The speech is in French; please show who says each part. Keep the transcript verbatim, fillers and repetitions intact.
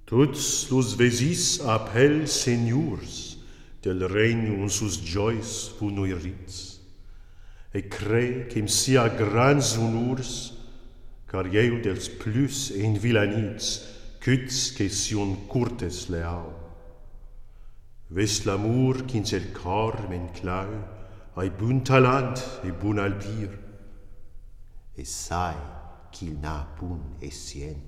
Speaker 1: Tots los vesis appel seniors del regno uns sus jois funuirits, e cre qu'im sia grands honors, car eu dels plus envilanits, cuts que sion curtes leau. Ves l'amour qu'ins el cor m'enclau, ai bon talent e bon albir,
Speaker 2: e sai qu'il n'a bon escient.